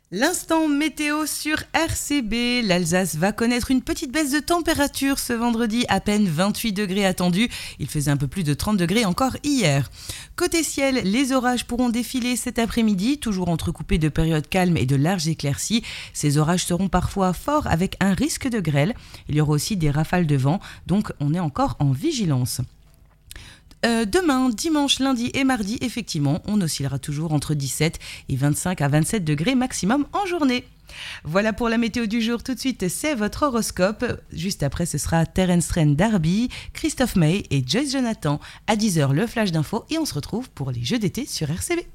L'instant météo sur RCB, l'Alsace va connaître une petite baisse de température ce vendredi, à peine 28 degrés attendus. Il faisait un peu plus de 30 degrés encore hier. Côté ciel, les orages pourront défiler cet après-midi, toujours entrecoupés de périodes calmes et de larges éclaircies. Ces orages seront parfois forts avec un risque de grêle. Il y aura aussi des rafales de vent, donc on est encore en vigilance. Demain, dimanche, lundi et mardi, effectivement, on oscillera toujours entre 17 et 25 à 27 degrés maximum en journée. Voilà pour la météo du jour. Tout de suite, c'est votre horoscope. Juste après, ce sera Terence Trent D'Arby, Christophe May et Joyce Jonathan. À 10h, le flash d'info et on se retrouve pour les jeux d'été sur RCB.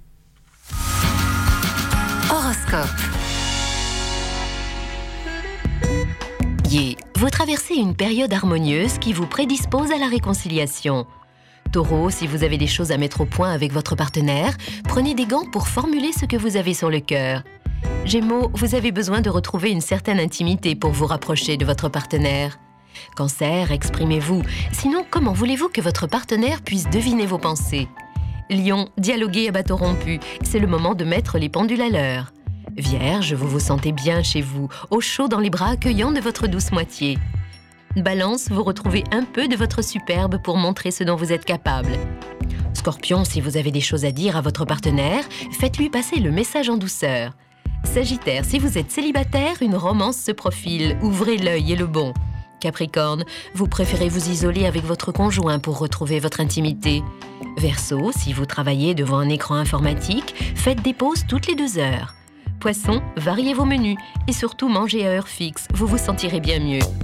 Horoscope. Vous traversez une période harmonieuse qui vous prédispose à la réconciliation. Taureau, si vous avez des choses à mettre au point avec votre partenaire, prenez des gants pour formuler ce que vous avez sur le cœur. Gémeaux, vous avez besoin de retrouver une certaine intimité pour vous rapprocher de votre partenaire. Cancer, exprimez-vous. Sinon, comment voulez-vous que votre partenaire puisse deviner vos pensées ? Lion, dialoguez à bâton rompu. C'est le moment de mettre les pendules à l'heure. Vierge, vous vous sentez bien chez vous, au chaud dans les bras accueillants de votre douce moitié. Balance, vous retrouvez un peu de votre superbe pour montrer ce dont vous êtes capable. Scorpion, si vous avez des choses à dire à votre partenaire, faites-lui passer le message en douceur. Sagittaire, si vous êtes célibataire, une romance se profile, ouvrez l'œil et le bon. Capricorne, vous préférez vous isoler avec votre conjoint pour retrouver votre intimité. Verseau, si vous travaillez devant un écran informatique, faites des pauses toutes les 2 heures. Poisson, variez vos menus et surtout mangez à heure fixe, vous vous sentirez bien mieux.